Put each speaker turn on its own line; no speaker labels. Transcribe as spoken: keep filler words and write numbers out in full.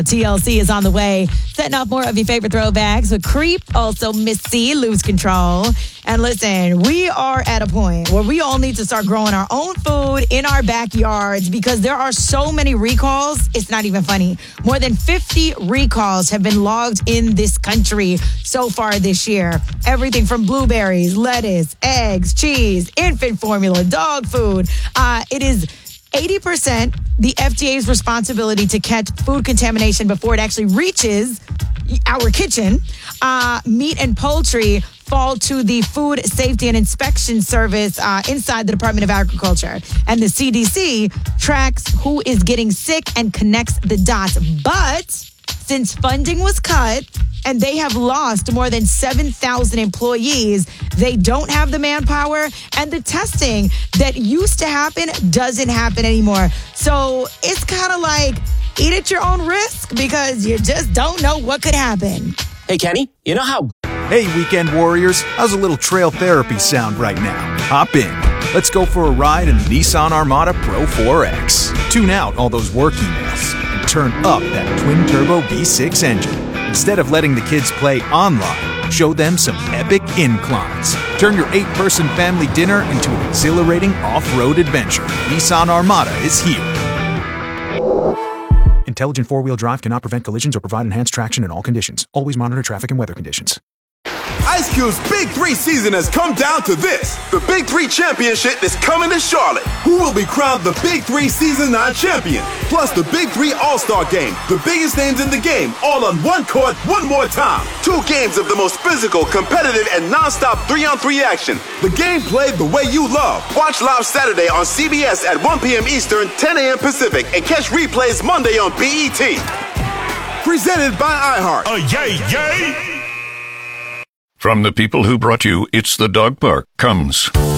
T L C is on the way, setting off more of your favorite throwbacks with Creep, also Missy, Lose Control. And listen, we are at a point where we all need to start growing our own food in our backyards because there are so many recalls. It's not even funny. More than fifty recalls have been logged in this country so far this year. Everything from blueberries, lettuce, eggs, cheese, infant formula, dog food. Uh, it is eighty percent the F D A's responsibility to catch food contamination before it actually reaches our kitchen. Uh, meat and poultry fall to the Food Safety and Inspection Service uh, inside the Department of Agriculture. And the C D C tracks who is getting sick and connects the dots. But since funding was cut and they have lost more than seven thousand employees, they don't have the manpower, and the testing that used to happen doesn't happen anymore. So it's kind of like eat at your own risk because you just don't know what could happen.
Hey, Kenny, you know how...
Hey, weekend warriors, how's a little trail therapy sound right now? Hop in. Let's go for a ride in the Nissan Armada Pro four X. Tune out all those work emails and turn up that twin-turbo V six engine. Instead of letting the kids play online, show them some epic inclines. Turn your eight-person family dinner into an exhilarating off-road adventure. Nissan Armada is here. Intelligent four-wheel drive cannot prevent collisions or provide enhanced traction in all conditions. Always monitor traffic and weather conditions.
Ice Cube's Big Three season has come down to this. The Big Three Championship is coming to Charlotte. Who will be crowned the Big Three Season nine champion? Plus the Big Three All-Star Game. The biggest names in the game, all on one court, one more time. Two games of the most physical, competitive, and non-stop three-on-three action. The game played the way you love. Watch live Saturday on C B S at one p.m. Eastern, ten a.m. Pacific, and catch replays Monday on B E T. Presented by iHeart.
Oh, yay, yay! From the people who brought you It's the Dog Park comes